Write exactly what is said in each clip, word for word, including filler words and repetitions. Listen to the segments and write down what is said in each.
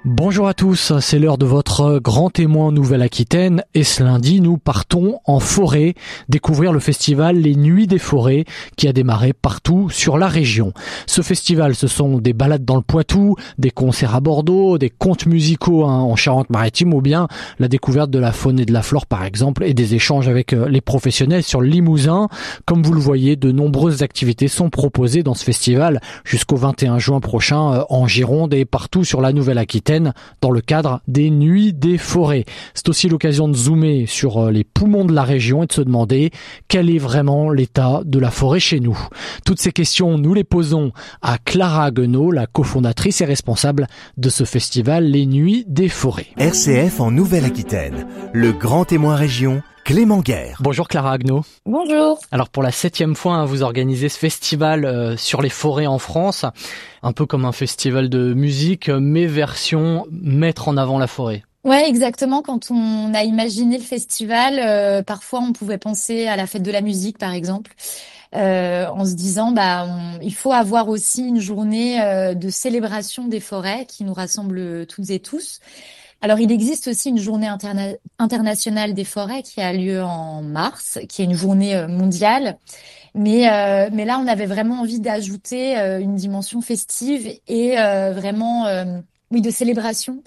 Bonjour à tous, c'est l'heure de votre grand témoin en Nouvelle-Aquitaine et ce lundi nous partons en forêt découvrir le festival Les Nuits des Forêts qui a démarré partout sur la région. Ce festival, ce sont des balades dans le Poitou, des concerts à Bordeaux, des contes musicaux hein, en Charente-Maritime ou bien la découverte de la faune et de la flore par exemple et des échanges avec les professionnels sur le Limousin. Comme vous le voyez, de nombreuses activités sont proposées dans ce festival jusqu'au vingt et un juin prochain en Gironde et partout sur la Nouvelle-Aquitaine dans le cadre des Nuits des Forêts. C'est aussi l'occasion de zoomer sur les poumons de la région et de se demander quel est vraiment l'état de la forêt chez nous. Toutes ces questions, nous les posons à Clara Guenot, la cofondatrice et responsable de ce festival Les Nuits des Forêts. R C F en Nouvelle-Aquitaine, le grand témoin région, Clément Guerre. Bonjour Clara Agneau. Bonjour. Alors pour la septième fois, hein, vous organisez ce festival euh, sur les forêts en France, un peu comme un festival de musique, mais version mettre en avant la forêt. Ouais, exactement. Quand on a imaginé le festival, euh, parfois on pouvait penser à la fête de la musique, par exemple, euh, en se disant, bah, on, il faut avoir aussi une journée euh, de célébration des forêts qui nous rassemble toutes et tous. Alors, il existe aussi une journée interna- internationale des forêts qui a lieu en mars, qui est une journée euh, mondiale. Mais, euh, mais là, on avait vraiment envie d'ajouter euh, une dimension festive et euh, vraiment, euh, oui, de célébration.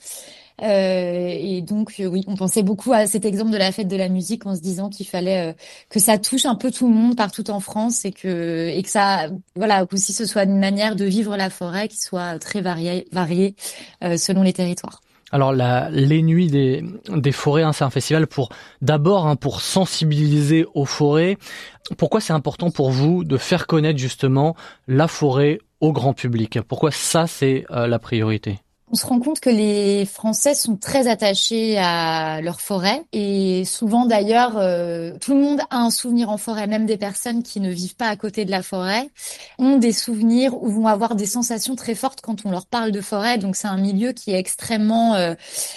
Euh, et donc, euh, oui, on pensait beaucoup à cet exemple de la fête de la musique en se disant qu'il fallait euh, que ça touche un peu tout le monde partout en France et que et que ça, voilà, qu'aussi ce soit une manière de vivre la forêt qui soit très variée, variée euh, selon les territoires. Alors la, les Nuits des, des Forêts, hein, c'est un festival pour d'abord hein, pour sensibiliser aux forêts. Pourquoi c'est important pour vous de faire connaître justement la forêt au grand public? Pourquoi ça c'est euh, la priorité? On se rend compte que les Français sont très attachés à leur forêt et souvent d'ailleurs, euh, tout le monde a un souvenir en forêt, même des personnes qui ne vivent pas à côté de la forêt ont des souvenirs ou vont avoir des sensations très fortes quand on leur parle de forêt. Donc c'est un milieu qui est extrêmement euh,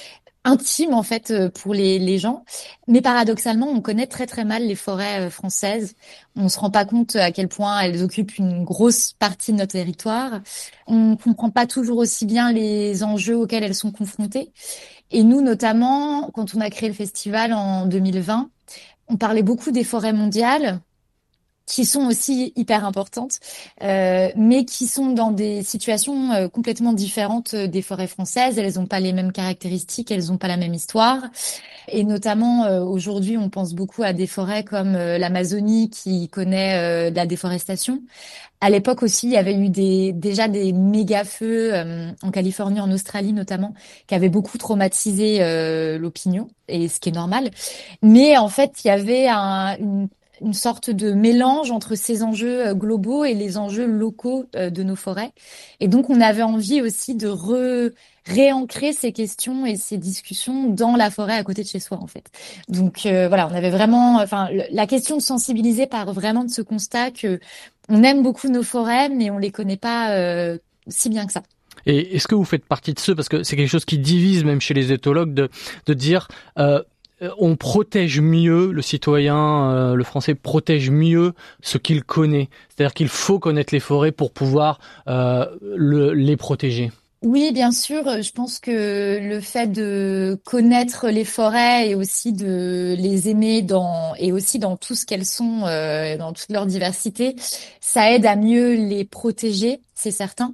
intime en fait pour les, les gens. Mais paradoxalement, on connaît très très mal les forêts françaises. On se rend pas compte à quel point elles occupent une grosse partie de notre territoire. On comprend pas toujours aussi bien les enjeux auxquels elles sont confrontées. Et nous, notamment, quand on a créé le festival en deux mille vingt, on parlait beaucoup des forêts mondiales, qui sont aussi hyper importantes, euh, mais qui sont dans des situations euh, complètement différentes des forêts françaises. Elles n'ont pas les mêmes caractéristiques, elles n'ont pas la même histoire. Et notamment, euh, aujourd'hui, on pense beaucoup à des forêts comme euh, l'Amazonie qui connaît euh, de la déforestation. À l'époque aussi, il y avait eu des, déjà des méga feux euh, en Californie, en Australie notamment, qui avaient beaucoup traumatisé euh, l'opinion, et ce qui est normal. Mais en fait, il y avait un, une une sorte de mélange entre ces enjeux globaux et les enjeux locaux de nos forêts. Et donc, on avait envie aussi de re, réancrer ces questions et ces discussions dans la forêt à côté de chez soi, en fait. Donc, euh, voilà, on avait vraiment, enfin, la question de sensibiliser part vraiment de ce constat que on aime beaucoup nos forêts, mais on les connaît pas euh, si bien que ça. Et est-ce que vous faites partie de ceux, parce que c'est quelque chose qui divise même chez les éthologues, de, de dire... Euh, on protège mieux, le citoyen, euh, le français protège mieux ce qu'il connaît. C'est-à-dire qu'il faut connaître les forêts pour pouvoir euh, le, les protéger. Oui, bien sûr. Je pense que le fait de connaître les forêts et aussi de les aimer dans et aussi dans tout ce qu'elles sont, euh, dans toute leur diversité, ça aide à mieux les protéger, c'est certain.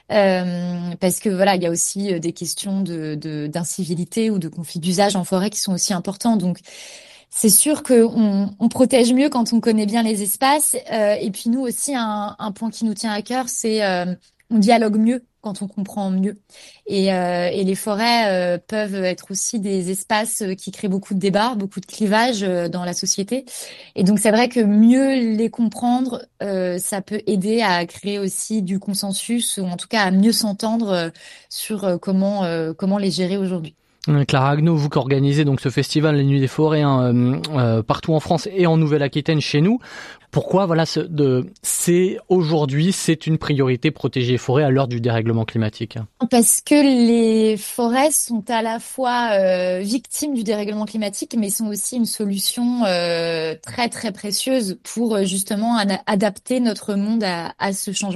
Euh, parce que voilà, il y a aussi des questions de, de d'incivilité ou de conflit d'usage en forêt qui sont aussi importants. Donc c'est sûr qu'on on protège mieux quand on connaît bien les espaces. Euh, et puis nous aussi, un, un point qui nous tient à cœur, c'est euh, on dialogue mieux quand on comprend mieux. Et, euh, et les forêts euh, peuvent être aussi des espaces qui créent beaucoup de débats, beaucoup de clivages euh, dans la société. Et donc c'est vrai que mieux les comprendre, euh, ça peut aider à créer aussi du consensus ou en tout cas à mieux s'entendre euh, sur euh, comment euh, comment les gérer aujourd'hui. Clara Agneau, vous qui organisez donc ce festival Les Nuits des Forêts hein, euh, euh, partout en France et en Nouvelle-Aquitaine chez nous, pourquoi voilà ce, de, c'est aujourd'hui c'est une priorité protéger les forêts à l'heure du dérèglement climatique? Parce que les forêts sont à la fois euh, victimes du dérèglement climatique, mais sont aussi une solution euh, très très précieuse pour justement ad- adapter notre monde à, à ce changement.